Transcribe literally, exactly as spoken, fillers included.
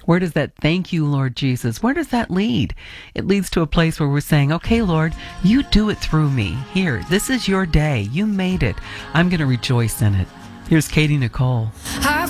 Where does that thank you, Lord Jesus, where does that lead? It leads to a place where we're saying, okay, Lord, you do it through me. Here, this is your day. You made it. I'm going to rejoice in it. Here's Katie Nicole.